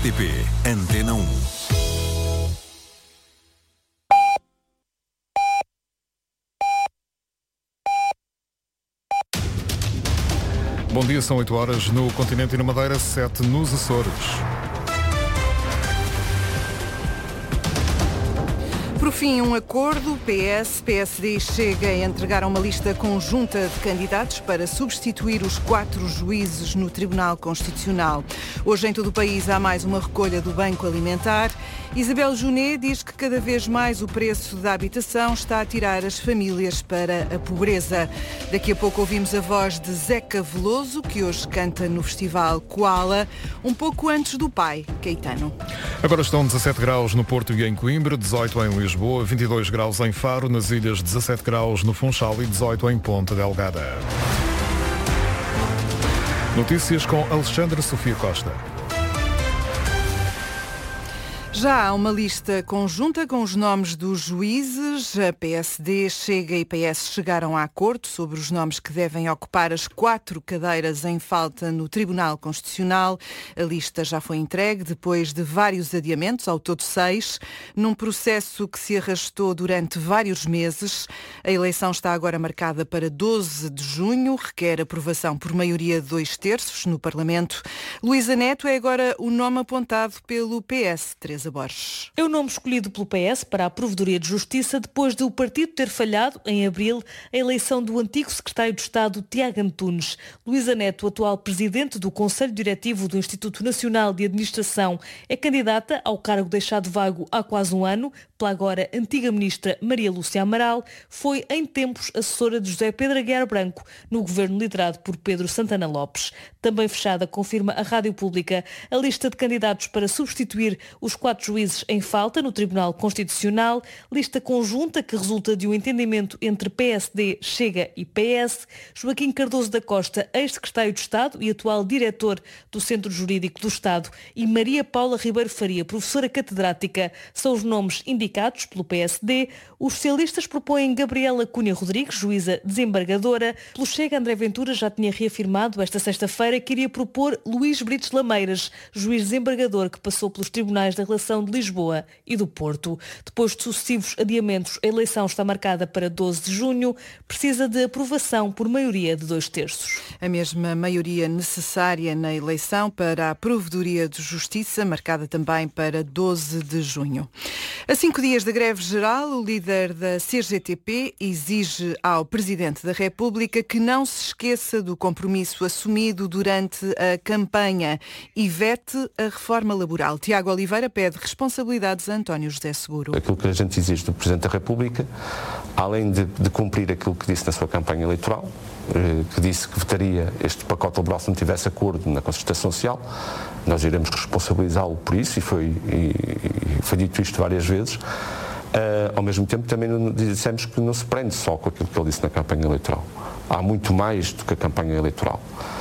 RTP Antena 1. Bom dia, são 8 horas no continente e na Madeira, 7 nos Açores. Por fim, um acordo. PS-PSD chega a entregar uma lista conjunta de candidatos para substituir os 4 juízes no Tribunal Constitucional. Hoje em todo o país há mais uma recolha do Banco Alimentar. Isabel Junet diz que cada vez mais o preço da habitação está a tirar as famílias para a pobreza. Daqui a pouco ouvimos a voz de Zeca Veloso, que hoje canta no Festival Koala, um pouco antes do pai, Caetano. Agora estão 17 graus no Porto e em Coimbra, 18 em Lisboa, 22 graus em Faro, nas ilhas 17 graus no Funchal e 18 em Ponta Delgada. Notícias com Alexandre Sofia Costa. Já há uma lista conjunta com os nomes dos juízes. A PSD, Chega e PS chegaram a acordo sobre os nomes que devem ocupar as 4 cadeiras em falta no Tribunal Constitucional. A lista já foi entregue depois de vários adiamentos, ao todo 6, num processo que se arrastou durante vários meses. A eleição está agora marcada para 12 de junho, requer aprovação por maioria de 2/3 no Parlamento. Luísa Neto é agora o nome apontado pelo PS. Teresa Borges. É o nome escolhido pelo PS para a Provedoria de Justiça depois de o partido ter falhado, em abril, a eleição do antigo secretário de Estado, Tiago Antunes. Luísa Neto, atual presidente do Conselho Diretivo do Instituto Nacional de Administração, é candidata ao cargo deixado vago há quase um ano pela agora antiga ministra Maria Lúcia Amaral. Foi, em tempos, assessora de José Pedro Aguiar Branco, no governo liderado por Pedro Santana Lopes. Também fechada, confirma a Rádio Pública, a lista de candidatos para substituir os 4 juízes em falta no Tribunal Constitucional, lista conjunta que resulta de um entendimento entre PSD, Chega e PS. Joaquim Cardoso da Costa, ex-secretário de Estado e atual diretor do Centro Jurídico do Estado, e Maria Paula Ribeiro Faria, professora catedrática, são os nomes indicados pelo PSD. Os socialistas propõem Gabriela Cunha Rodrigues, juíza desembargadora. Pelo Chega, André Ventura já tinha reafirmado esta sexta-feira que iria propor Luís Brites Lameiras, juiz desembargador que passou pelos tribunais da Relação de Lisboa e do Porto. Depois de sucessivos adiamentos, a eleição está marcada para 12 de junho, precisa de aprovação por maioria de 2/3. A mesma maioria necessária na eleição para a Provedoria de Justiça, marcada também para 12 de junho. A 5 dias da greve geral, o líder da CGTP exige ao Presidente da República que não se esqueça do compromisso assumido durante a campanha e vete a reforma laboral. Tiago Oliveira pede responsabilidades a António José Seguro. Aquilo que a gente exige do Presidente da República, além de cumprir aquilo que disse na sua campanha eleitoral, que disse que votaria este pacote laboral se não tivesse acordo na concertação social, nós iremos responsabilizá-lo por isso e foi dito isto várias vezes. Ao mesmo tempo também dissemos que não se prende só com aquilo que ele disse na campanha eleitoral. Há muito mais do que a campanha eleitoral.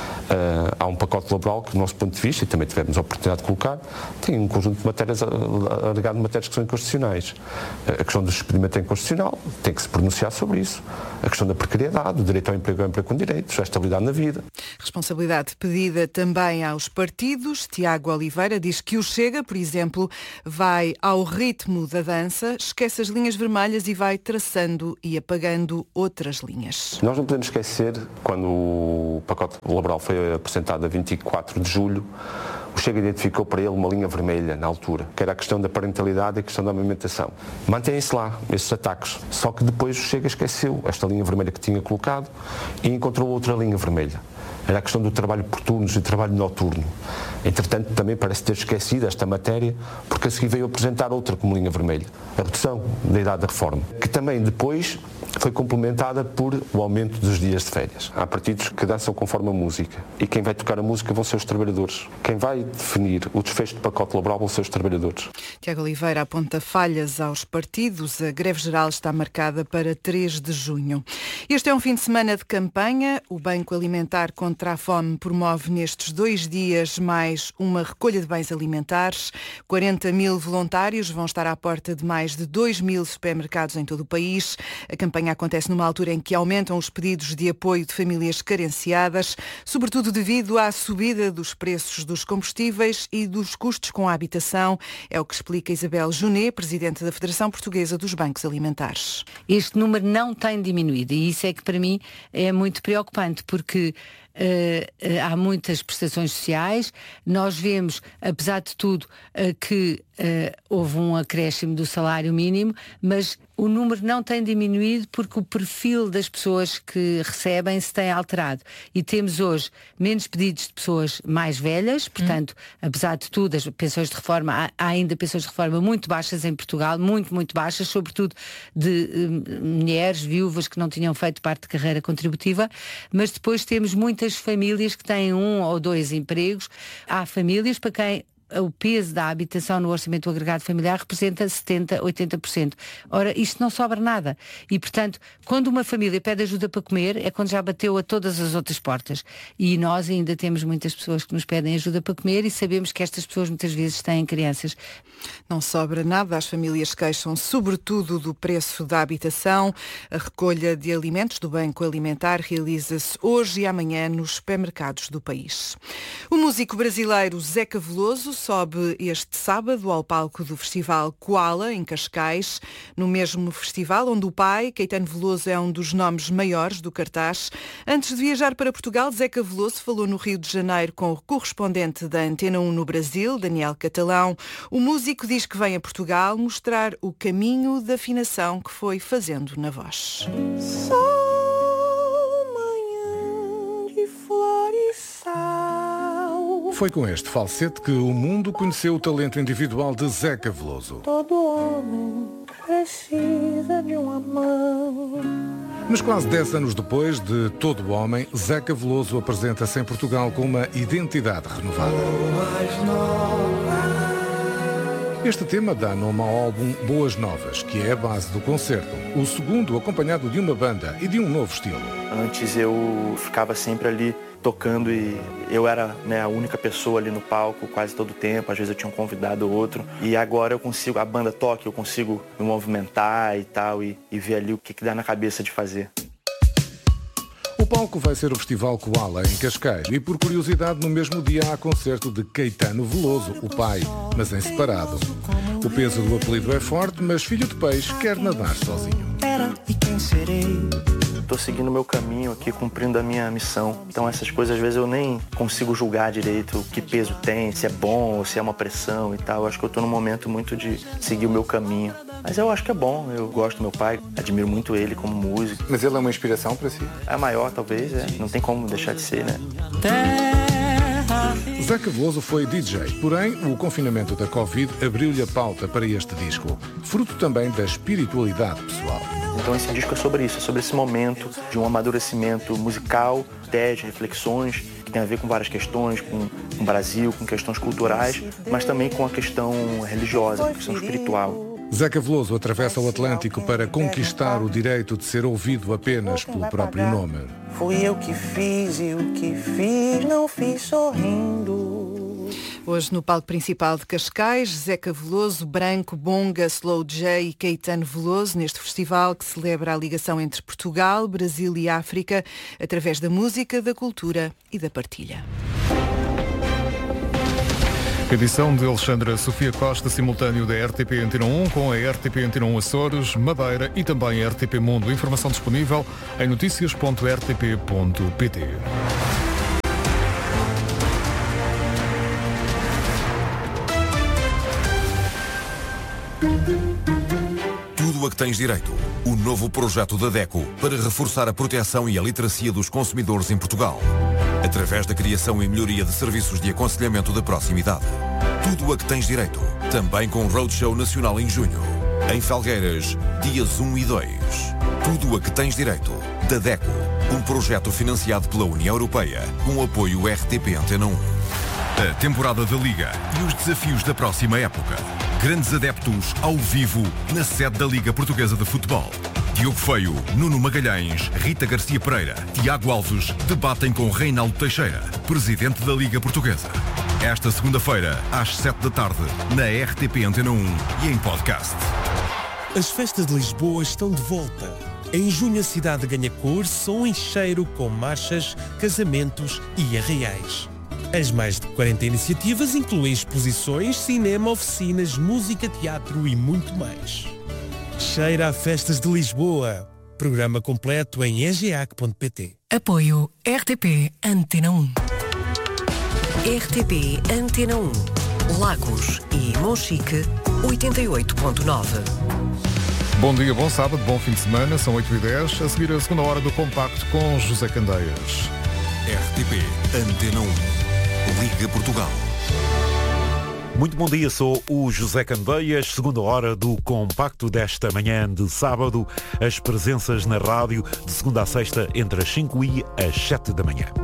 Há um pacote laboral que, do nosso ponto de vista, e também tivemos a oportunidade de colocar, tem um conjunto de matérias, alegado de matérias que são inconstitucionais. A questão do despedimento é inconstitucional, tem que se pronunciar sobre isso. A questão da precariedade, o direito ao emprego com direitos, a estabilidade na vida. Responsabilidade pedida também aos partidos. Tiago Oliveira diz que o Chega, por exemplo, vai ao ritmo da dança, esquece as linhas vermelhas e vai traçando e apagando outras linhas. Nós não podemos esquecer, quando o pacote laboral foi apresentado a 24 de julho, o Chega identificou para ele uma linha vermelha na altura, que era a questão da parentalidade e a questão da amamentação. Mantém-se lá esses ataques, só que depois o Chega esqueceu esta linha vermelha que tinha colocado e encontrou outra linha vermelha. Era a questão do trabalho por turnos e trabalho noturno. Entretanto, também parece ter esquecido esta matéria, porque a seguir veio apresentar outra como linha vermelha, a redução da idade da reforma, que também depois foi complementada por o aumento dos dias de férias. Há partidos que dançam conforme a música e quem vai tocar a música vão ser os trabalhadores. Quem vai definir o desfecho do pacote laboral vão ser os trabalhadores. Tiago Oliveira aponta falhas aos partidos. A greve geral está marcada para 3 de junho. Este é um fim de semana de campanha. O Banco Alimentar conta contra a Fome promove nestes 2 dias mais uma recolha de bens alimentares. 40 mil voluntários vão estar à porta de mais de 2 mil supermercados em todo o país. A campanha acontece numa altura em que aumentam os pedidos de apoio de famílias carenciadas, sobretudo devido à subida dos preços dos combustíveis e dos custos com a habitação. É o que explica Isabel Junet, presidente da Federação Portuguesa dos Bancos Alimentares. Este número não tem diminuído e isso é que para mim é muito preocupante, porque há muitas prestações sociais. Nós vemos, apesar de tudo, que houve um acréscimo do salário mínimo, mas o número não tem diminuído porque o perfil das pessoas que recebem se tem alterado. E temos hoje menos pedidos de pessoas mais velhas, portanto, apesar de tudo, as pensões de reforma, há ainda pensões de reforma muito baixas em Portugal, muito baixas, sobretudo de mulheres, viúvas que não tinham feito parte de carreira contributiva, mas depois temos muitas famílias que têm 1 ou 2 empregos. Há famílias para quem o peso da habitação no orçamento agregado familiar representa 70%, 80%. Ora, isto não sobra nada. E, portanto, quando uma família pede ajuda para comer, é quando já bateu a todas as outras portas. E nós ainda temos muitas pessoas que nos pedem ajuda para comer e sabemos que estas pessoas muitas vezes têm crianças. Não sobra nada. As famílias queixam sobretudo do preço da habitação. A recolha de alimentos do Banco Alimentar realiza-se hoje e amanhã nos supermercados do país. O músico brasileiro Zeca Veloso sobe este sábado ao palco do Festival Koala, em Cascais, no mesmo festival onde o pai, Caetano Veloso, é um dos nomes maiores do cartaz. Antes de viajar para Portugal, Zeca Veloso falou no Rio de Janeiro com o correspondente da Antena 1 no Brasil, Daniel Catalão. O músico diz que vem a Portugal mostrar o caminho da afinação que foi fazendo na voz. Foi com este falsete que o mundo conheceu o talento individual de Zeca Veloso. Todo homem precisa de uma mão. Mas quase 10 anos depois de Todo Homem, Zeca Veloso apresenta-se em Portugal com uma identidade renovada. Este tema dá nome ao álbum Boas Novas, que é a base do concerto. O segundo acompanhado de uma banda e de um novo estilo. Antes eu ficava sempre ali tocando e eu era, a única pessoa ali no palco quase todo o tempo. Às vezes eu tinha um convidado ou outro. E agora eu consigo, a banda toca, eu consigo me movimentar e tal e ver ali o que dá na cabeça de fazer. O palco vai ser o Festival Koala, em Cascais. E por curiosidade, no mesmo dia há concerto de Caetano Veloso, o pai, mas em separado. O peso do apelido é forte, mas filho de peixe quer nadar sozinho. Estou seguindo o meu caminho aqui, cumprindo a minha missão. Então essas coisas, às vezes, eu nem consigo julgar direito que peso tem, se é bom ou se é uma pressão e tal. Eu acho que eu estou num momento muito de seguir o meu caminho. Mas eu acho que é bom, eu gosto do meu pai, admiro muito ele como músico. Mas ele é uma inspiração para si? É a maior, talvez, não tem como deixar de ser, né? Zeca Veloso foi DJ, porém o confinamento da Covid abriu-lhe a pauta para este disco, fruto também da espiritualidade pessoal. Então esse disco é sobre isso, é sobre esse momento de um amadurecimento musical, ideias, reflexões, que tem a ver com várias questões, com o Brasil, com questões culturais, mas também com a questão religiosa, a questão espiritual. Zeca Veloso atravessa o Atlântico para conquistar o direito de ser ouvido apenas pelo próprio nome. Fui eu que fiz e o que fiz não fiz sorrindo. Hoje no palco principal de Cascais, Zeca Veloso, Branco, Bonga, Slow J e Caetano Veloso, neste festival que celebra a ligação entre Portugal, Brasil e África, através da música, da cultura e da partilha. Edição de Alexandra Sofia Costa, simultâneo da RTP Antena 1 com a RTP Antena 1 Açores, Madeira e também a RTP Mundo. Informação disponível em noticias.rtp.pt. Tudo a que tens direito. O novo projeto da DECO para reforçar a proteção e a literacia dos consumidores em Portugal. Através da criação e melhoria de serviços de aconselhamento de proximidade. Tudo a que tens direito. Também com Roadshow Nacional em junho. Em Felgueiras, dias 1 e 2. Tudo a que tens direito. Da DECO. Um projeto financiado pela União Europeia. Com apoio RTP Antena 1. A temporada da Liga e os desafios da próxima época. Grandes adeptos ao vivo na sede da Liga Portuguesa de Futebol. Diogo Feio, Nuno Magalhães, Rita Garcia Pereira, Tiago Alves debatem com Reinaldo Teixeira, presidente da Liga Portuguesa. Esta segunda-feira, às 7 da tarde, na RTP Antena 1 e em podcast. As festas de Lisboa estão de volta. Em junho a cidade ganha cor, som e cheiro com marchas, casamentos e arraiais. As mais de 40 iniciativas incluem exposições, cinema, oficinas, música, teatro e muito mais. Cheira a Festas de Lisboa. Programa completo em egeac.pt. Apoio RTP Antena 1. RTP Antena 1. Lagos e Monchique 88.9. Bom dia, bom sábado, bom fim de semana, são 8h10, a seguir a segunda hora do Compacto com José Candeias. RTP Antena 1, Liga Portugal. Muito bom dia, sou o José Candeias, segunda hora do Compacto desta manhã de sábado, as presenças na rádio de segunda a sexta entre as 5 e as 7 da manhã.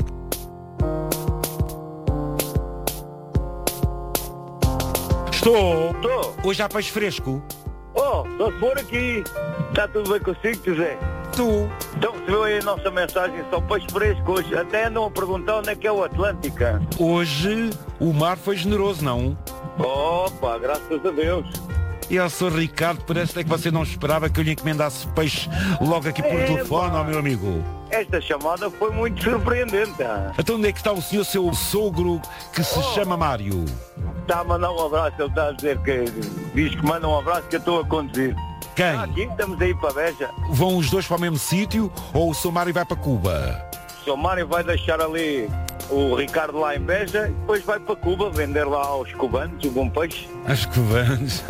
Estou! Hoje há peixe fresco. Só se for aqui. Está tudo bem consigo, José? Tu? Então recebeu aí a nossa mensagem, só peixe fresco hoje. Até andam a perguntar onde é que é o Atlântica. Hoje o mar foi generoso, não? Opa, graças a Deus. E eu sou Ricardo, parece que você não esperava que eu lhe encomendasse peixe logo aqui por telefone, ó meu amigo. Esta chamada foi muito surpreendente. Então onde é que está o senhor, seu sogro, que se chama Mário? Está a mandar um abraço, ele está a dizer que diz que manda um abraço que eu estou a conduzir. Quem? Aqui estamos aí para Beja. Vão os dois para o mesmo sítio ou o seu Mário vai para Cuba? O seu Mário vai deixar ali o Ricardo lá em Beja e depois vai para Cuba vender lá aos cubanos o bom peixe. Aos cubanos?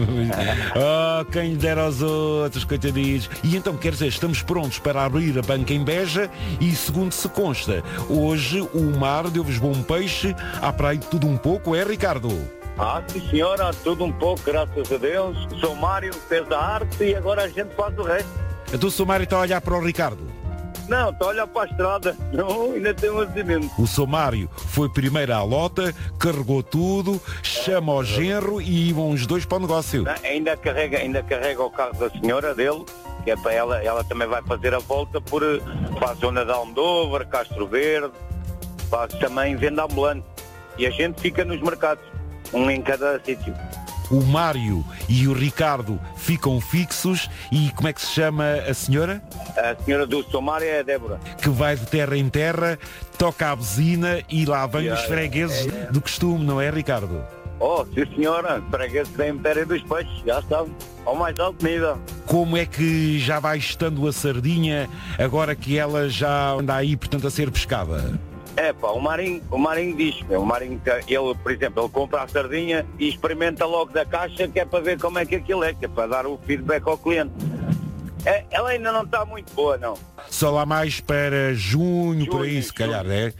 Oh, quem lhe dera aos outros, coitadinhos. E então, quer dizer, estamos prontos para abrir a banca em Beja e, segundo se consta, hoje o mar deu-vos bom peixe, à praia de tudo um pouco, é, Ricardo? Sim senhora, tudo um pouco, graças a Deus. O seu Mário fez a arte e agora a gente faz o resto. Então o seu Mário está a olhar para o Ricardo? Não, está a olhar para a estrada. Não, ainda tem um acidente. O seu Mário foi primeiro à lota, carregou tudo, chama ao genro e iam os dois para o negócio. Não, ainda carrega o carro da senhora dele, que é para ela também vai fazer a volta para a zona de Almodóvar, Castro Verde, faz também venda ambulante. E a gente fica nos mercados, um em cada sítio. O Mário e o Ricardo ficam fixos e como é que se chama a senhora? A senhora do seu Mário é a Débora. Que vai de terra em terra, toca a buzina e lá vem os fregueses do costume, não é, Ricardo? Sim senhora, fregueses da Império dos Peixes, já sabe, ao mais alto nível. Como é que já vai estando a sardinha agora que ela já anda aí, portanto, a ser pescada? O Marinho diz, ele, por exemplo, ele compra a sardinha e experimenta logo da caixa, que é para ver como é que aquilo é, que é para dar o feedback ao cliente. Ela ainda não está muito boa, não. Só lá mais para junho por aí, se calhar, é?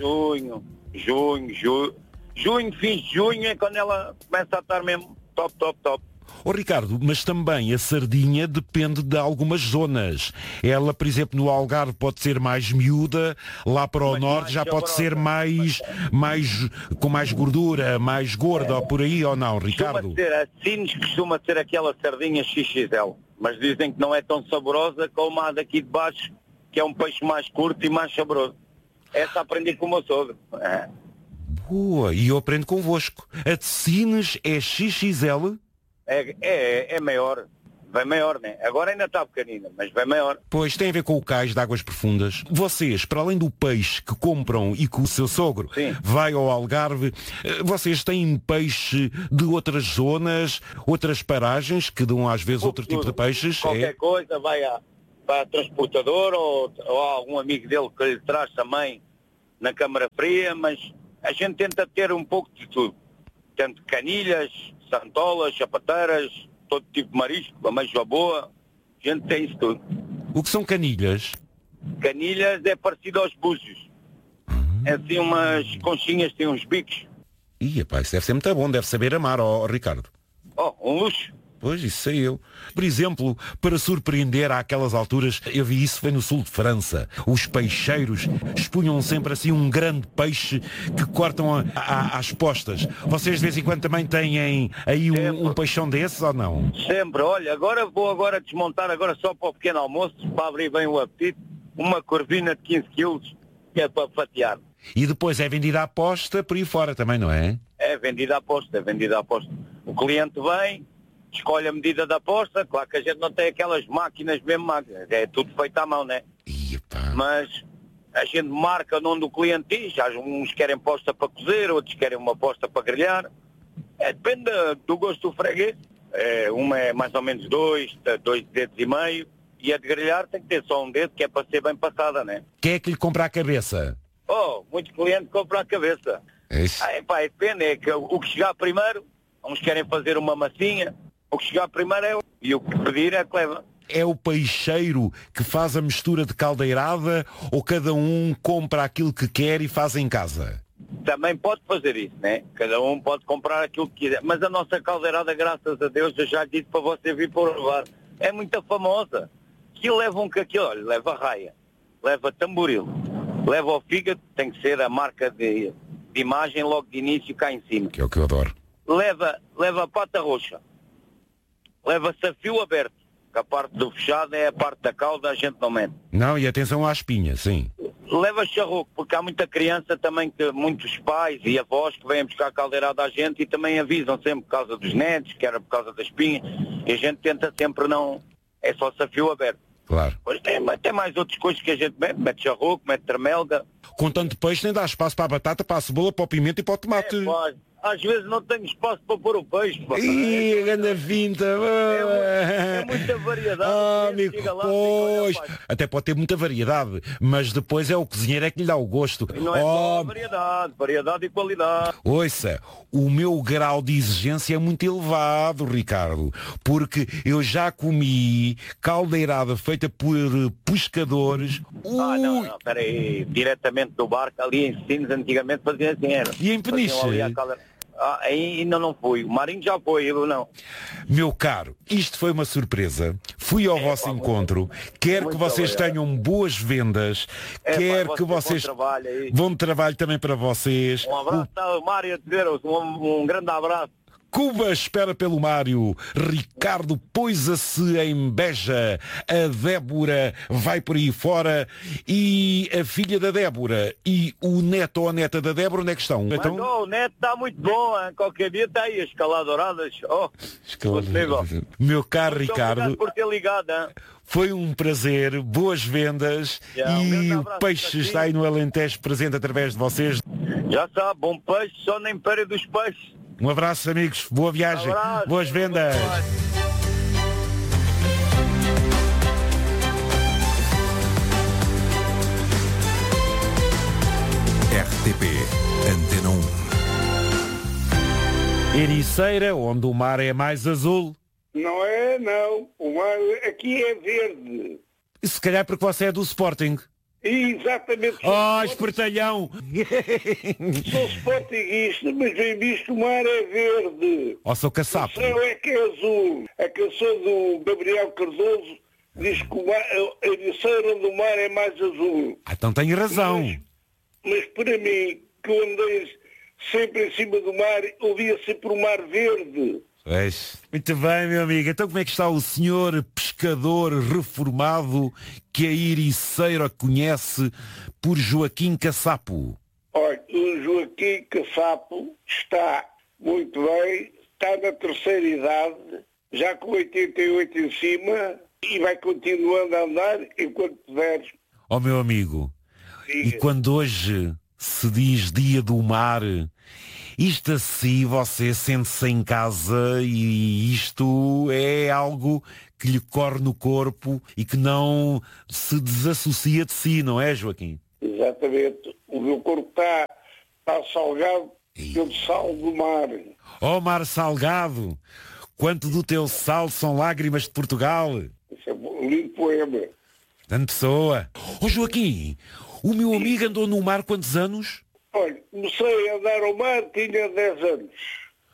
Junho, fins de junho é quando ela começa a estar mesmo top. Ricardo, mas também a sardinha depende de algumas zonas. Ela, por exemplo, no Algarve pode ser mais miúda, lá para o norte já pode ser mais com mais gordura, mais gorda, ou por aí, ou não, Ricardo? Costuma ser aquela sardinha XXL, mas dizem que não é tão saborosa como a daqui de baixo, que é um peixe mais curto e mais saboroso. Essa aprendi com o meu sogro. Boa, e eu aprendo convosco. A de Sines é XXL? É maior, bem maior, né? Agora ainda está pequenina, mas bem maior. Pois, tem a ver com o cais de águas profundas. Vocês, para além do peixe que compram e que o seu sogro vai ao Algarve, vocês têm peixe de outras zonas, outras paragens que dão às vezes outro tipo de peixes? Qualquer coisa, vai a transportador ou a algum amigo dele que lhe traz também na câmara fria, mas a gente tenta ter um pouco de tudo. Tanto canilhas, santolas, chapateiras, todo tipo de marisco, ameijoa boa, a gente tem isso tudo. O que são canilhas? Canilhas é parecido aos búzios. É assim umas conchinhas, tem uns bicos. Isso deve ser muito bom, deve saber amar, Ricardo. Um luxo. Pois, isso sei eu. Por exemplo, para surpreender àquelas alturas, eu vi isso foi no sul de França. Os peixeiros expunham sempre assim um grande peixe que cortam às postas. Vocês de vez em quando também têm aí um peixão desses ou não? Sempre. Olha, vou desmontar agora só para o pequeno almoço, para abrir bem o apetite, uma corvina de 15 quilos, que é para fatiar. E depois é vendida à posta por aí fora também, não é? É vendida à posta. O cliente vem, escolhe a medida da posta, claro que a gente não tem aquelas máquinas mesmo máquinas, é tudo feito à mão, né? Mas a gente marca onde o cliente diz, uns querem posta para cozer, outros querem uma posta para grelhar, depende do gosto do freguês, uma é mais ou menos 2 dedos e meio, e a de grelhar tem que ter só um dedo, que é para ser bem passada, né? Quem é que lhe compra a cabeça? Muitos clientes compram a cabeça. Depende, é que o que chegar primeiro, uns querem fazer uma massinha, o que chegar primeiro e o que pedir é que leva. É o peixeiro que faz a mistura de caldeirada ou cada um compra aquilo que quer e faz em casa? Também pode fazer isso, né? Cada um pode comprar aquilo que quiser. Mas a nossa caldeirada, graças a Deus, eu já disse para você vir para provar, é muito famosa. Que leva olha, leva raia, leva tamboril, leva ao fígado, tem que ser a marca de imagem logo de início cá em cima. Que é o que eu adoro. Leva a pata roxa, leva safio aberto, que a parte do fechado é a parte da cauda, a gente não mete. Não, e atenção à espinha, sim. Leva charroco, porque há muita criança também, muitos pais e avós que vêm buscar a caldeirada à gente e também avisam sempre por causa dos netos, que era por causa da espinha, e a gente tenta sempre não, é só safio aberto. Claro. Pois tem mais outras coisas que a gente mete charroco, mete tremelga. Com tanto peixe nem dá espaço para a batata, para a cebola, para o pimento e para o tomate. Às vezes não tenho espaço para pôr o peixe. Ih, grande finta. É muita variedade. Amigo, pois. Até pode ter muita variedade, mas depois é o cozinheiro é que lhe dá o gosto. E não é só variedade e qualidade. Ouça, o meu grau de exigência é muito elevado, Ricardo, porque eu já comi caldeirada feita por pescadores. Não, peraí, diretamente do barco, ali em Sines, antigamente fazia assim, era. E em Peniche? Ainda não fui. O Marinho já foi, eu não. Meu caro, isto foi uma surpresa. Fui ao vosso encontro. Quero que vocês tenham boas vendas. Quero que vocês... Bom trabalho também para vocês. Um abraço, Mário, um grande abraço. Cuba espera pelo Mário. Ricardo pôs-se em Beja. A Débora vai por aí fora. E a filha da Débora e o neto ou a neta da Débora, onde é que estão? O neto está muito bom, hein? Qualquer dia está aí, as escaladouradas. Meu caro Ricardo, por ter ligado, hein? foi um prazer, boas vendas e o peixe está aí no Alentejo presente através de vocês. Já sabe, bom peixe, só na Império dos Peixes. Um abraço, amigos. Boa viagem. Boas vendas. RTP Antena 1. Ericeira, onde o mar é mais azul. Não é, não. O mar aqui é verde. Se calhar porque você é do Sporting. Exatamente. Espertalhão! Sou sportinguista, mas bem visto, o mar é verde. Sou caçapo. O céu é que é azul. A canção do Gabriel Cardoso diz que a Ericeira onde o mar é mais azul. Então tem razão. Mas para mim, que eu andei sempre em cima do mar, ouvia sempre o mar verde. Muito bem, meu amigo. Então como é que está o senhor pescador reformado que a Ericeira conhece por Joaquim Caçapo? Olha, o Joaquim Caçapo está muito bem, está na terceira idade, já com 88 em cima e vai continuando a andar enquanto puder. Meu amigo, e quando hoje se diz Dia do Mar, isto assim, você sente-se em casa e isto é algo que lhe corre no corpo e que não se desassocia de si, não é, Joaquim? Exatamente. O meu corpo está salgado pelo sal do mar. Mar salgado, quanto do teu sal são lágrimas de Portugal. Isso é um lindo poema. Grande pessoa. Joaquim, o meu amigo andou no mar quantos anos? Olha, comecei a andar ao mar, tinha 10 anos.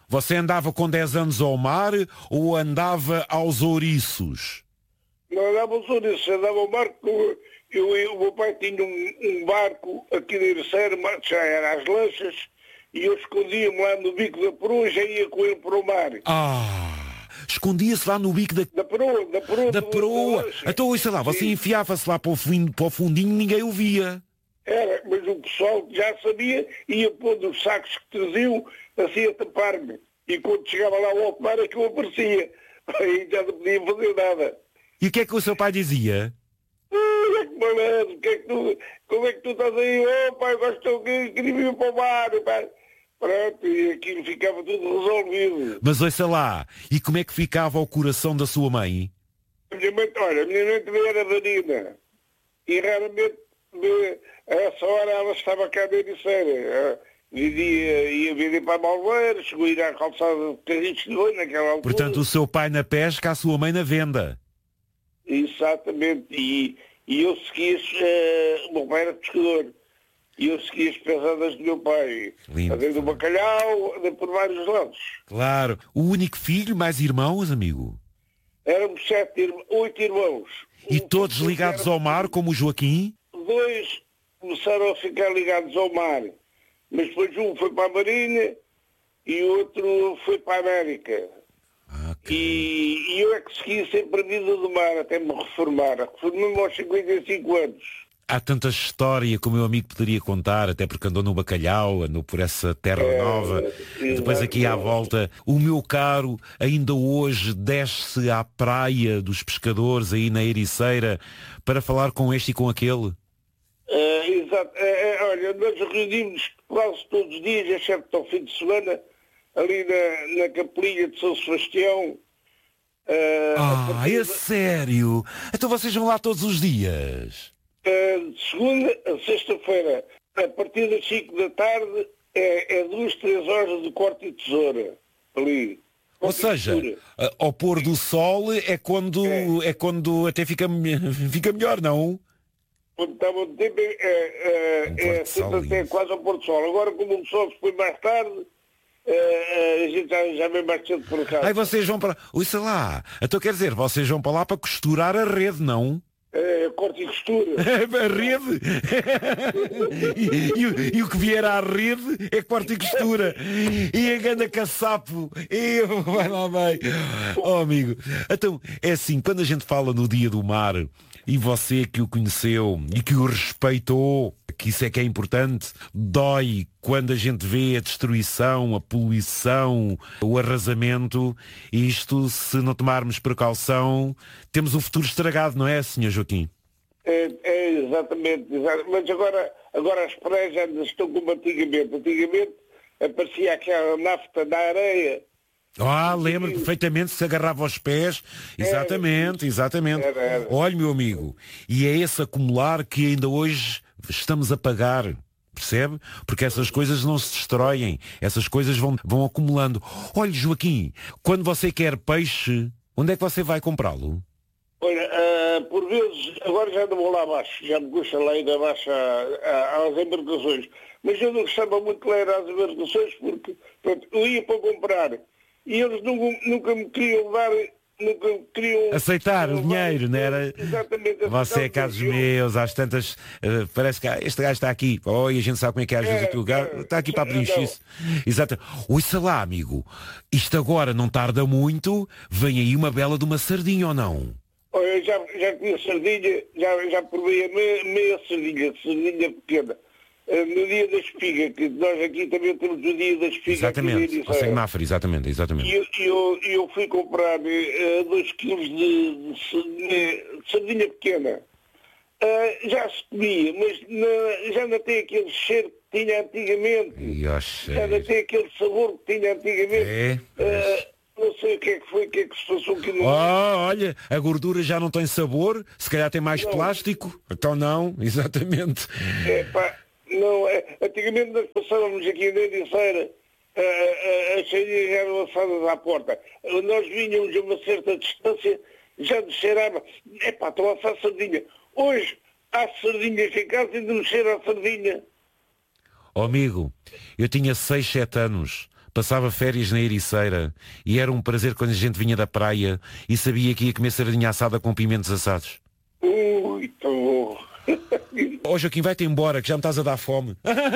Você andava com 10 anos ao mar ou andava aos ouriços? Não andava aos ouriços, andava ao mar, porque o meu pai tinha um barco aqui na Ericeira, já era as lanchas, e eu escondia-me lá no bico da perua e já ia com ele para o mar. Escondia-se lá no bico da perua. Então, sei lá, você enfiava-se lá para o fundinho e ninguém o via. Era, mas o pessoal já sabia, ia pondo os sacos que traziam assim a tapar-me. E quando chegava lá ao alto mar é que eu aparecia. Aí já não podia fazer nada. E o que é que o seu pai dizia? Malandro, como é que tu estás aí? Oh, pai, queria vir para o mar, pai. Pronto, e aquilo ficava tudo resolvido. Mas ouça lá, e como é que ficava o coração da sua mãe? A minha mãe também era varina. E raramente, a essa hora, ela estava cá na Ericeira. Ia vender para Malveira, chegou a ir à calçada de Carrinhos de Oi naquela altura. Portanto, o seu pai na pesca, a sua mãe na venda. Exatamente. E eu seguia, o meu pai era pescador. E eu segui as pesadas do meu pai. Fazendo o bacalhau, por vários lados. Claro. O único filho, mais irmãos, amigo? Éramos 8 irmãos. E todos ligados ao mar, como o Joaquim? 2 começaram a ficar ligados ao mar. Mas depois um foi para a Marinha e o outro foi para a América. E eu é que segui sempre a vida do mar, até me reformar. Reformei-me aos 55 anos. Há tanta história que o meu amigo poderia contar, até porque andou no bacalhau, andou por essa terra nova, depois aqui à volta. O meu caro ainda hoje desce à praia dos pescadores aí na Ericeira para falar com este e com aquele. Exato. Olha, nós reunimos quase todos os dias, exceto ao fim de semana, ali na capelinha de São Sebastião. É sério? Então vocês vão lá todos os dias? De segunda a sexta-feira, a partir das 5 da tarde, é 2, 3 horas de corte e tesoura, ali. Ou seja, ao pôr do sol é quando até fica melhor, não? Quando está bom tempo é sempre até quase ao pôr do sol. Agora, como o sol se põe mais tarde, a gente já vem mais cedo por cá. Aí vocês vão para lá. Sei lá. Então quer dizer, vocês vão para lá para costurar a rede, não? Corte e costura. A rede. e o que vier à rede é corte e costura. E a ganda caçapo. E vai lá bem. Oh, amigo. Então, é assim, quando a gente fala no Dia do Mar, e você que o conheceu e que o respeitou, que isso é que é importante, dói quando a gente vê a destruição, a poluição, o arrasamento, e isto, se não tomarmos precaução, temos o futuro estragado, não é, Sr. Joaquim? Exatamente. Mas agora as praias já estão como antigamente. Antigamente aparecia aquela nafta na areia. Lembro perfeitamente, se agarrava aos pés. Exatamente. Era. Olha, meu amigo, e é esse acumular que ainda hoje estamos a pagar. Percebe? Porque essas coisas não se destroem. Essas coisas vão acumulando. Olha, Joaquim, quando você quer peixe, onde é que você vai comprá-lo? Olha, por vezes, agora já não vou lá abaixo, já me custa lá ir abaixo às embarcações. Mas eu não gostava muito de ler às embarcações porque, pronto, eu ia para comprar e eles nunca me queriam dar, aceitar o dinheiro, não era? Exatamente. Você é cá dos meus, às tantas, parece que este gajo está aqui, e a gente sabe como é que é às vezes aqui o gajo, está aqui para preencher isso. Exato. Ouça lá, amigo, isto agora não tarda muito, vem aí uma bela de uma sardinha ou não? Olha, já comi sardinha, já provei a meia sardinha pequena. No dia da espiga, que nós aqui também temos o dia da espiga. Exatamente, você em Mafra, exatamente. E eu fui comprar 2 quilos de sardinha pequena. Já se comia, mas já não tem aquele cheiro que tinha antigamente. Já não tem aquele sabor que tinha antigamente. Não sei o que é que se passou aqui no... olha, a gordura já não tem sabor, se calhar tem mais plástico. Então não, exatamente. Antigamente nós passávamos aqui na Ericeira, as sardinhas eram lançadas à porta. Nós vinhamos a uma certa distância, já nos cheirava, estão a assar sardinha. Hoje há sardinhas em casa e não cheira a sardinha. Amigo, eu tinha 6, 7 anos. Passava férias na Ericeira e era um prazer quando a gente vinha da praia e sabia que ia comer sardinha assada com pimentos assados. Ui, tão bom. Ó Joaquim, vai-te embora que já me estás a dar fome.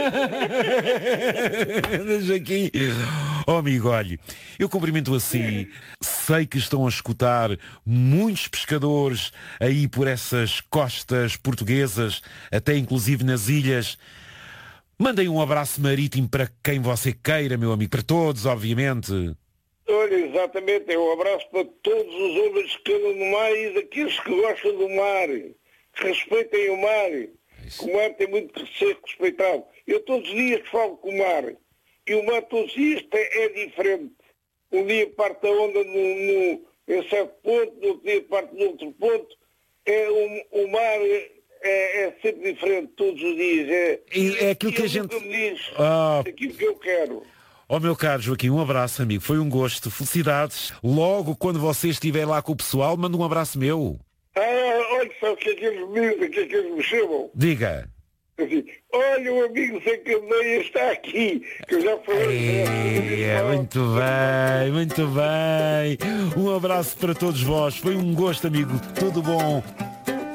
Joaquim. Oh amigo, olhe, eu cumprimento assim. Sei que estão a escutar muitos pescadores aí por essas costas portuguesas, até inclusive nas ilhas. Mandem um abraço marítimo para quem você queira, meu amigo, para todos, obviamente. Olha, exatamente, é um abraço para todos os homens que andam no mar e daqueles que gostam do mar. Respeitem o mar. O mar tem muito que ser respeitado. Eu todos os dias falo com o mar. E o mar todos os dias é diferente. Um dia parte a onda em certo ponto, no outro dia parte no outro ponto. O mar é sempre diferente todos os dias. É aquilo que a gente... me diz, aquilo que eu quero. Oh meu caro Joaquim, um abraço, amigo. Foi um gosto. Felicidades. Logo, quando você estiver lá com o pessoal, manda um abraço meu. Olha só o que é que eles me dizem, o que é que eles me chamam. Diga. Assim, olha, o amigo Zé Candeia está aqui, que eu já falei. Muito bem, muito bem. Um abraço para todos vós. Foi um gosto, amigo. Tudo bom.